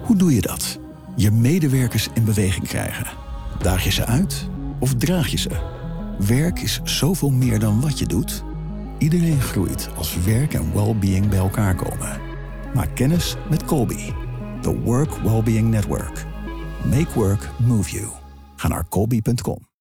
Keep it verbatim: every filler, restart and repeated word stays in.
Hoe doe je dat? Je medewerkers in beweging krijgen. Daag je ze uit of draag je ze? Werk is zoveel meer dan wat je doet. Iedereen groeit als werk en well-being bij elkaar komen. Maak kennis met Colby, The Work Wellbeing Network. Make work move you. Ga naar colby punt com.